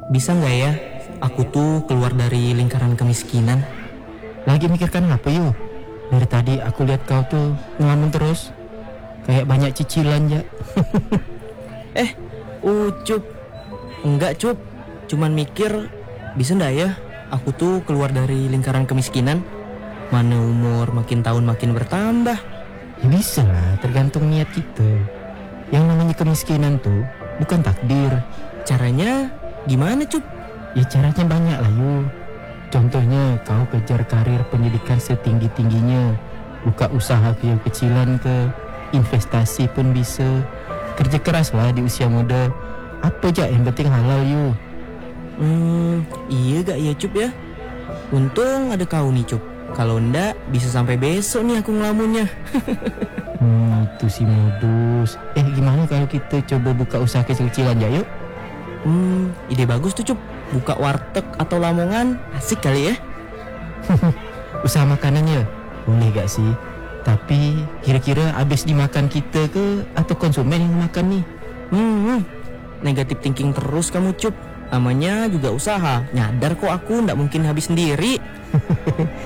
Bisa nggak ya aku tuh keluar dari lingkaran kemiskinan? Lagi mikirkan apa yuk? Dari tadi aku lihat kau tuh ngelamun terus. Kayak banyak cicilan ya. Cup. Enggak, Cup. Cuman mikir, bisa nggak ya aku tuh keluar dari lingkaran kemiskinan? Mana umur makin tahun makin bertambah. Ya bisa lah, tergantung niat kita. Yang namanya kemiskinan tuh bukan takdir. Caranya gimana, Cup? Ya caranya banyak lah yuk. Contohnya kau kejar karir pendidikan setinggi-tingginya. Buka usaha kecil-kecilan ke. Investasi pun bisa. Kerja keras lah di usia muda. Apa aja yang penting halal yuk. Iya gak ya, Cup ya? Untung ada kau nih, Cup. Kalau ndak bisa sampai besok nih aku ngelamunnya. Itu si modus. Gimana kalau kita coba buka usaha kecil-kecilan ya yuk? Ide bagus tuh, Cup. Buka warteg atau lamongan, asik kali ya. Usaha makanan ya? Boleh gak sih? Tapi kira-kira habis dimakan kita ke atau konsumen yang makan nih? Negatif thinking terus kamu, Cup. Namanya juga usaha. Nyadar kok aku ndak mungkin habis sendiri.